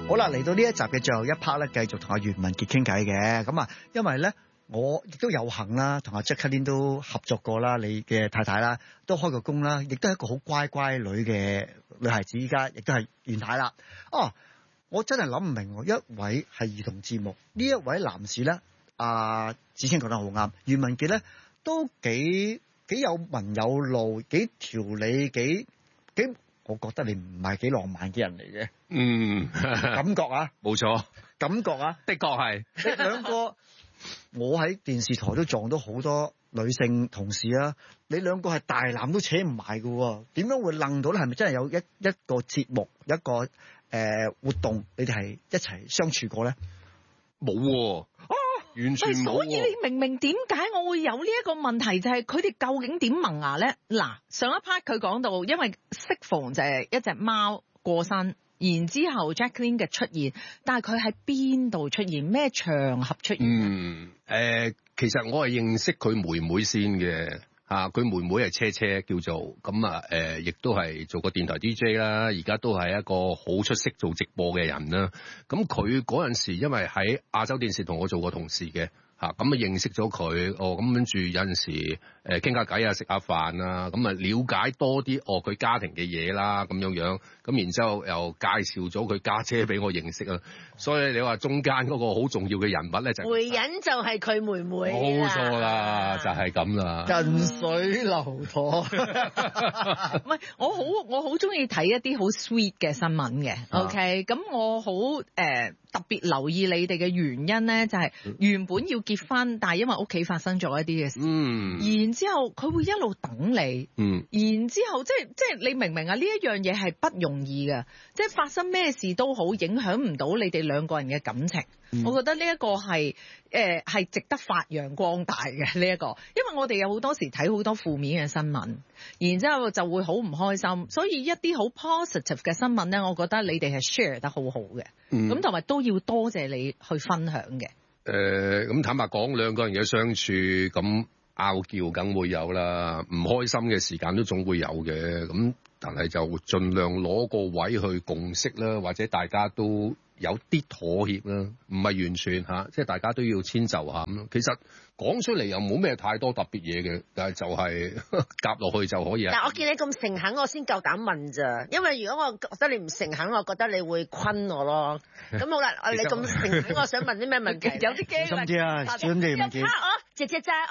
好啦，嚟到呢一集嘅最後一 part 咧，繼續同阿袁文傑傾偈嘅。咁啊，因為咧我亦都有幸啦，同阿 Jacqueline 都合作過啦，你嘅太太啦，都開過工啦，亦都係一個好乖乖女嘅女孩子，依家亦都係袁太啦。哦，我真係諗唔明喎，一位係兒童節目，呢一位男士咧，阿子清講得好啱，袁文傑咧都幾有文有路，幾條理，幾。我覺得你唔係幾浪漫嘅人嚟嘅，感覺啊， 冇錯， 感覺啊， 的確係。 你兩個，我喺電視台都撞到好多女性同事啊，你兩個係大男都扯唔埋嘅喎，點樣會愣到咧？係咪真係有一個節目，一個活動，你哋係一齊相處過咧？ 冇喎。完全冇。 所以你明點解我會有呢一個問題，就係佢哋究竟點萌芽咧？嗱，上一 part 佢講到，因為適逢就係一隻貓過身，然之後 Jacqueline 嘅出現，但係佢喺邊度出現？咩場合出現？ 其實我係認識佢妹妹先嘅。佢妹妹係車車叫做咁啊，亦都係做過電台 DJ 啦，而家都係一個好出色做直播嘅人啦。咁佢嗰陣時因為喺亞洲電視同我做過同事嘅。咁啊認識咗佢，咁跟住有陣時傾下偈啊，食下飯啊，咁啊了解多啲佢家庭嘅嘢啦，咁樣樣，咁然之後又介紹咗佢家姐俾我認識啊，所以你話中間嗰個好重要嘅人物咧就媒人就係佢妹妹， 冇錯啦，就係咁啦， 近水樓台。 唔係，我好中意睇一啲好 sweet 嘅新聞嘅，OK，咁我好特別留意你哋嘅原因咧，就係原本要結婚，但係因為屋企發生咗一啲嘅事，然之後佢會一路等你，然之後即係你明唔明啊？呢一樣嘢係不容易嘅，即係發生咩事都好，影響唔到你哋兩個人嘅感情。我覺得呢一個係值得發揚光大嘅呢一個，因為我哋有好多時睇好多負面嘅新聞，然之後就會好唔開心，所以一啲好 positive 嘅新聞咧，我覺得你哋係 share 得好好嘅，咁同埋都要多謝你去分享嘅。 咁坦白講，兩個人嘅相處咁拗撬梗會有啦，唔開心嘅時間都總會有嘅，咁但係就盡量攞個位去共識啦，或者大家都有啲妥協啦，唔係完全即係大家都要遷就下咁咯。其實講出嚟又冇咩太多特別嘢嘅，但係就係夾落去就可以。 但我見你咁誠懇，我先夠膽問咋。因為如果我覺得你唔誠懇，我覺得你會昆我咯。咁好啦，你咁誠懇，我想問啲咩問題？有啲驚。 小心啲啊，小心啲唔見。 姐姐仔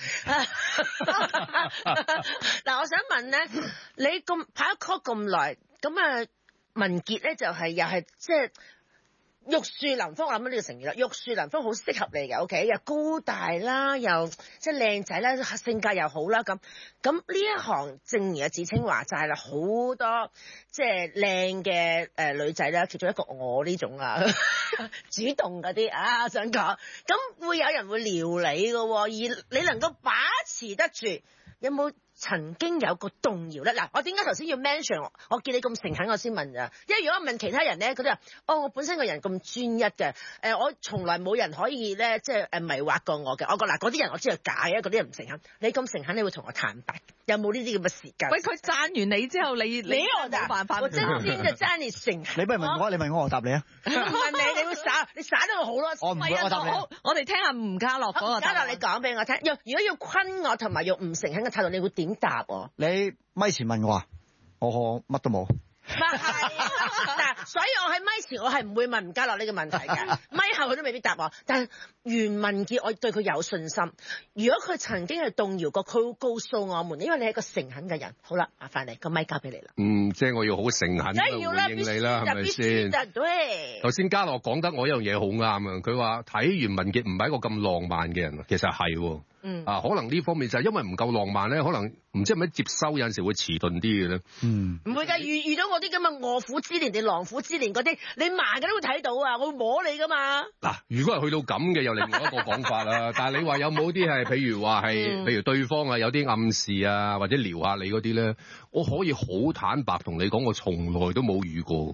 嗱，我想問咧，你咁拍一 call 咁耐，咁文傑咧就係又係即係。玉樹臨風，我諗到呢個成語啦。玉樹臨風好適合你嘅，OK，又高大啦，又即係靚仔啦，性格又好啦，咁呢一行正如阿子清話齋啦，好多即係靚嘅女仔啦，其中一個我呢種啊，主動嗰啲啊，我想講，咁會有人會撩你嘅，而你能夠把持得住，有冇曾經有個動搖咧？嗱，我點解頭先要 mention 我見你咁誠懇，我先問咋？因為如果我問其他人咧，佢哋話：我本身個人咁專一嘅，我從來冇人可以咧，即係迷惑過我嘅。我講嗱，嗰啲人我知係假嘅，嗰啲人唔誠懇。你咁誠懇，你會同我坦白，有冇呢啲咁嘅時間？ 喂，佢讚完你之後，你我冇辦法。 我真先就讚你誠懇。 你不如問我，你問我答你啊。 問你會你耍得我好咯。 我唔會，我答你。 我哋聽下吳家樂嗰個。 家樂，你講俾我聽。如果要昆我同埋用唔誠懇嘅態度，你會點答我？ 你咪前問我啊，我乜都冇。 嗱，所以我喺咪前我係唔會問吳家樂呢個問題嘅，咪後佢都未必答我。但係袁文傑，我對佢有信心。如果佢曾經係動搖過，佢會告訴我們，因為你係一個誠懇嘅人。好啦，麻煩你個咪交俾你啦。 即係我要好誠懇咁回應你啦，係咪先？頭先家樂講得我一樣嘢好啱啊！佢話睇袁文傑唔係一個咁浪漫嘅人，其實係喎。可能呢方面就係因為唔夠浪漫咧，可能唔知係咪接收有陣時會遲鈍啲嘅咧。 唔會㗎，遇到我啲咁嘅臥虎之年定狼虎之年嗰啲，你盲嘅都會睇到啊！我會摸你㗎嘛。嗱， 如果係去到咁嘅，又另外一個講法啦。但係你話有冇啲係，譬如話係，譬如對方啊有啲暗示啊，或者撩下你嗰啲咧，我可以好坦白同你講，我從來都冇遇過。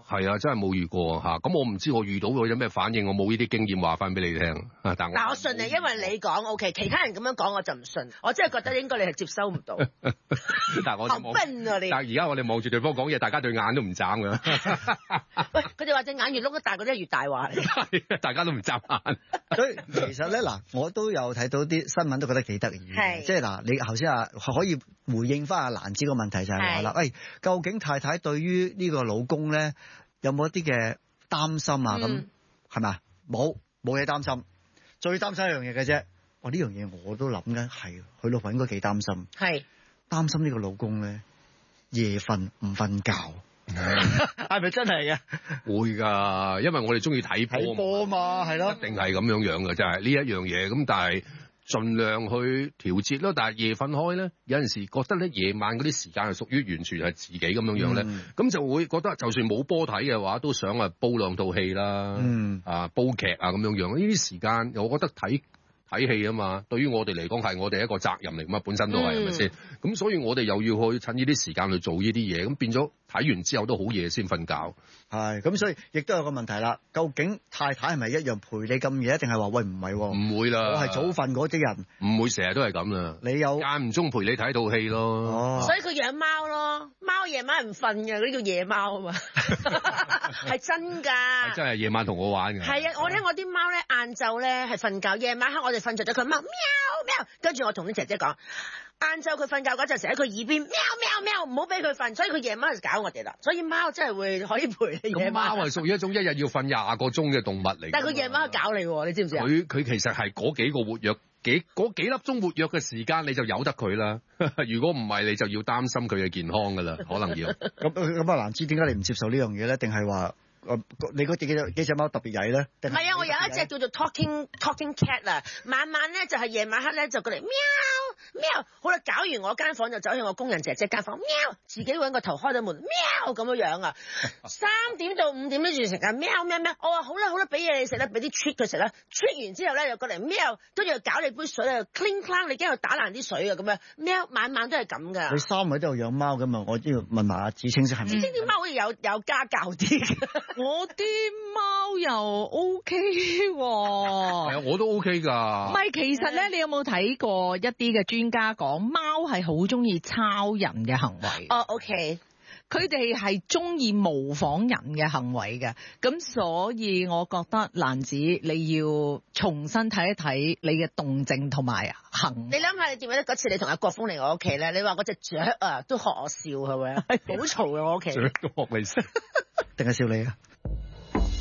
係啊，真係冇遇過嚇。咁我唔知我遇到佢有咩反應，我冇呢啲經驗話翻俾你聽。但我信你，因為你講 OK， 其他人咁樣講我就唔信。我真係覺得應該你係接收唔到。 但係我哋望， 但係而家我哋望住對方講嘢，大家對眼都唔眨㗎。 喂，佢哋話隻眼越碌得大，嗰啲係越大話嚟。 大家都唔眨眼。 所以其實咧嗱，我都有睇到啲新聞，都覺得幾得意嘅。即係嗱，你頭先可以回應翻阿蘭子個問題就係話啦，喂，究竟太太對於呢個老公咧有冇一啲嘅擔心啊？咁係咪啊？冇嘢擔心，最擔心一樣嘢嘅啫。哇！呢樣嘢我都諗緊，係佢老婆應該幾擔心。 係擔心呢個老公咧夜瞓唔瞓覺，係咪真係嘅？ 會㗎，因為我哋中意睇波嘛，係咯， 一定係咁樣嘅，真係呢一樣嘢。咁但係盡量去調節咯。但係夜瞓開咧，有陣時覺得咧夜晚嗰啲時間係屬於完全係自己咁樣咧，咁就會覺得就算冇波睇嘅話，都想煲兩套戲啦，煲劇啊咁樣。呢啲時間我覺得睇戲啊嘛，對於我哋嚟講係我哋一個責任嚟嘛，本身都係咪先？咁所以我哋又要去趁呢啲時間去做呢啲嘢，咁變咗睇完之後都好夜先瞓覺。 係，咁所以亦都有個問題啦。究竟太太係咪一樣陪你咁夜，定係話喂唔係？ 唔會啦， 我係早瞓嗰啲人， 唔會成日都係咁啦。 你有間唔中陪你睇套戲咯。 所以佢養貓咯，貓夜晚唔瞓嘅，嗰啲叫夜貓啊嘛，係真㗎。 真係夜晚同我玩㗎。 係啊，我啲貓咧晏晝咧係瞓覺，夜晚黑我哋瞓着咗佢貓喵喵，跟住我同啲姐姐講。晏晝佢瞓覺嗰陣時喺佢耳邊喵喵喵，唔好俾佢瞓，所以佢夜晚就搞我哋啦。所以貓真係會可以陪你夜晚。 貓係屬於一種一日要瞓20個鐘嘅動物嚟。 但係佢夜晚去搞你喎，你知唔知啊？ 佢其實係嗰幾個活躍嗰幾粒鐘活躍嘅時間，你就由得佢啦。如果唔係，你就要擔心佢嘅健康㗎啦，可能要。 咁啊，蘭芝點解你唔接受呢樣嘢咧？定係話？你嗰幾隻貓特別曳咧？ 唔係啊，我有一隻叫做 talking cat 啊，晚晚咧就係夜晚黑咧就過嚟喵喵，好啦，搞完我間房就走去我工人姐姐間房喵，自己揾個頭開咗門喵咁樣啊，3點到5點呢段時間喵喵喵，我話好啦，俾嘢你食啦，俾啲 treat 佢食啦，treat 完之後咧又過嚟喵，跟住又搞你杯水咧 cling clang，你驚佢打爛啲水啊咁樣，喵晚晚都係咁噶。 你3位都有養貓咁啊？我都要問埋阿芷菁先係咪？ 芷菁啲貓好似有家教啲嘅。 我啲貓又 OK 喎， 係啊，我都 OK 㗎。 唔係，其實咧，你有冇睇過一啲嘅專家講貓係好中意抄人嘅行為？ 哦，OK。 佢哋係中意模仿人嘅行為嘅，咁所以我覺得蘭子你要重新睇一睇你嘅動靜同埋行。 你諗下，你記唔記得嗰次你同阿國峰嚟我屋企咧？你話嗰隻雀啊都學我笑係咪啊？好嘈嘅我屋企。 雀都學你笑， 定係笑你啊？